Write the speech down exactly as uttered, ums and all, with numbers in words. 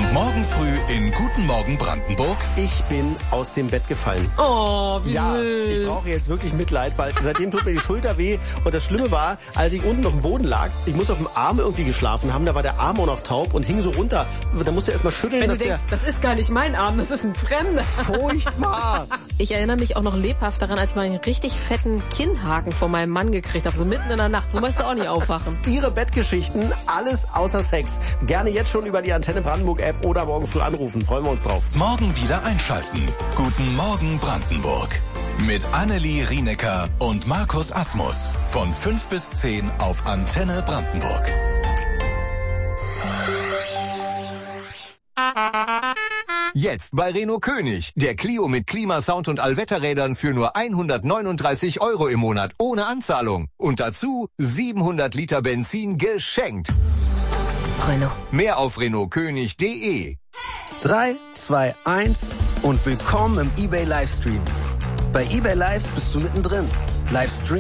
Und morgen früh in Guten Morgen Brandenburg. Ich bin aus dem Bett gefallen. Oh, wie ja, süß. Ich brauche jetzt wirklich Mitleid, weil seitdem tut mir die Schulter weh. Und das Schlimme war, als ich unten auf dem Boden lag, ich muss auf dem Arm irgendwie geschlafen haben, da war der Arm auch noch taub und hing so runter. Da musste er erst mal schütteln. Wenn dass du denkst, der das ist gar nicht mein Arm, das ist ein fremder. Furchtbar. Ich erinnere mich auch noch lebhaft daran, als ich mal einen richtig fetten Kinnhaken von meinem Mann gekriegt habe, so mitten in der Nacht. So weißt du auch nicht aufwachen. Ihre Bettgeschichten, alles außer Sex. Gerne jetzt schon über die Antenne Brandenburg App oder morgen früh anrufen. Freuen wir uns drauf. Morgen wieder einschalten. Guten Morgen Brandenburg. Mit Annelie Rienecker und Markus Asmus. Von fünf bis zehn auf Antenne Brandenburg. Jetzt bei Renault König. Der Clio mit Klimasound und Allwetterrädern für nur hundertneununddreißig Euro im Monat ohne Anzahlung. Und dazu siebenhundert Liter Benzin geschenkt. Renault. Mehr auf renault könig punkt de. drei, zwei, eins und willkommen im eBay Livestream. Bei eBay Live bist du mittendrin. Livestream